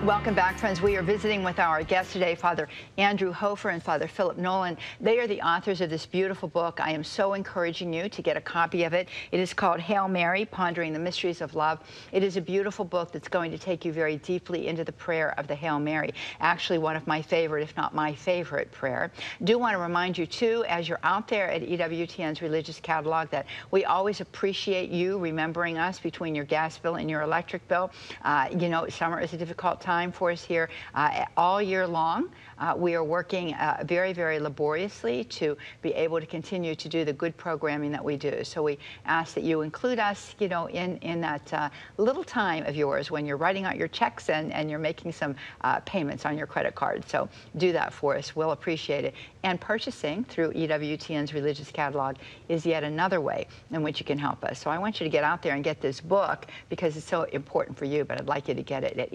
Welcome back, friends. We are visiting with our guest today, Father Andrew Hofer and Father Philip Nolan. They are the authors of this beautiful book. I am so encouraging you to get a copy of it. It is called Hail Mary, Pondering the Mysteries of Love. It is a beautiful book that's going to take you very deeply into the prayer of the Hail Mary. Actually, one of my favorite, if not my favorite prayer. Do want to remind you, too, as you're out there at EWTN's Religious Catalog, that we always appreciate you remembering us between your gas bill and your electric bill. You know, summer is a difficult time for us here all year long. We are working very, very laboriously to be able to continue to do the good programming that we do. So we ask that you include us, you know, in that little time of yours when you're writing out your checks and you're making some payments on your credit card. So do that for us. We'll appreciate it. And purchasing through EWTN's Religious Catalog is yet another way in which you can help us. So I want you to get out there and get this book because it's so important for you, but I'd like you to get it at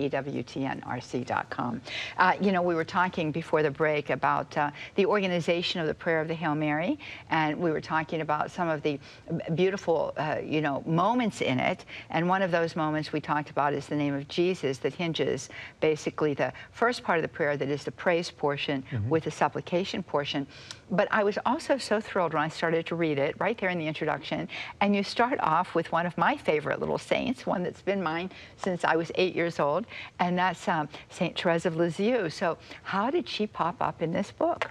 EWTNRC.com. You know, we were talking before the break about the organization of the prayer of the Hail Mary, and we were talking about some of the beautiful, you know, moments in it. And one of those moments we talked about is the name of Jesus that hinges basically the first part of the prayer, that is the praise portion, with the supplication portion. But I was also so thrilled when I started to read it right there in the introduction, and you start off with one of my favorite little saints, one that's been mine since I was 8 years old, and that's Saint Therese of Lisieux. So how did she pop up in this book?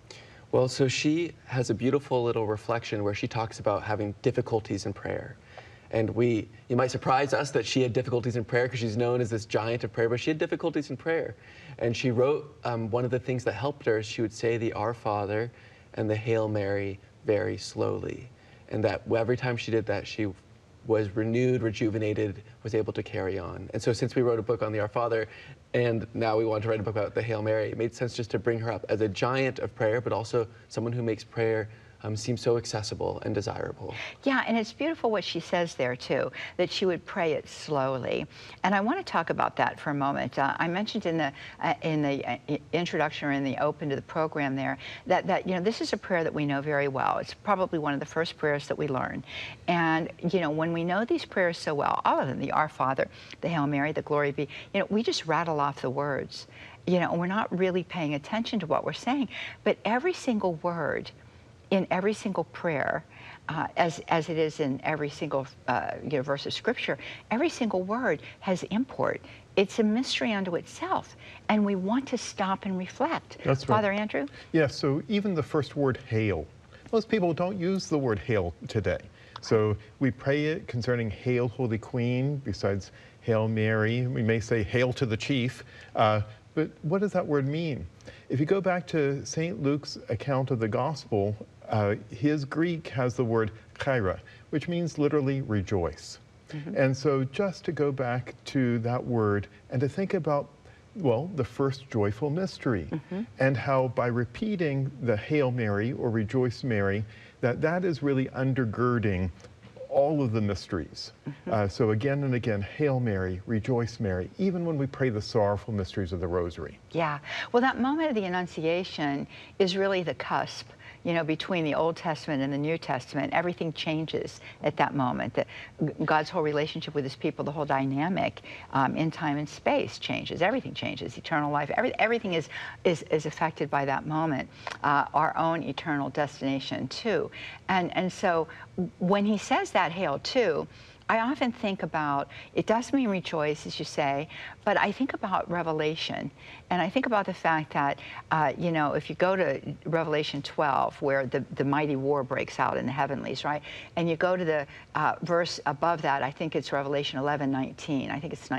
Well, so she has a beautiful little reflection where she talks about having difficulties in prayer. And you might surprise us that she had difficulties in prayer because she's known as this giant of prayer, but she had difficulties in prayer. And she wrote one of the things that helped her is she would say the Our Father and the Hail Mary very slowly. And that every time she did that, she was renewed, rejuvenated, was able to carry on. And so since we wrote a book on the Our Father, and now we want to write a book about the Hail Mary, it made sense just to bring her up as a giant of prayer, but also someone who makes prayer seem so accessible and desirable. Yeah, and it's beautiful what she says there, too, that she would pray it slowly. And I want to talk about that for a moment. I mentioned in the introduction or in the open to the program there that, you know, this is a prayer that we know very well. It's probably one of the first prayers that we learn. And, you know, when we know these prayers so well, all of them, the Our Father, the Hail Mary, the Glory Be, you know, we just rattle off the words. You know, we're not really paying attention to what we're saying. But every single word in every single prayer, as it is in every single you know, verse of Scripture, every single word has import. It's a mystery unto itself, and we want to stop and reflect. That's right. Father Andrew? Yeah, so even the first word, hail. Most people don't use the word hail today. So we pray it concerning Hail, Holy Queen, besides Hail Mary. We may say Hail to the Chief, but what does that word mean? If you go back to St. Luke's account of the Gospel, his Greek has the word chaira, which means literally rejoice. And so just to go back to that word and to think about, well, the first joyful mystery, and how by repeating the Hail Mary or Rejoice Mary, that is really undergirding all of the mysteries. So again and again, Hail Mary, Rejoice Mary, even when we pray the sorrowful mysteries of the Rosary. Yeah, well, that moment of the Annunciation is really the cusp, you know, between the Old Testament and the New Testament. Everything changes at that moment. That God's whole relationship with his people, the whole dynamic in time and space changes. Everything changes. Eternal life, everything is affected by that moment. Our own eternal destination, too. And so when he says that, Hail, too, I often think about, it does mean rejoice, as you say, but I think about Revelation. And I think about the fact that, you know, if you go to Revelation 12, where the mighty war breaks out in the heavenlies, right? And you go to the verse above that, I think it's Revelation 11:19. I think it's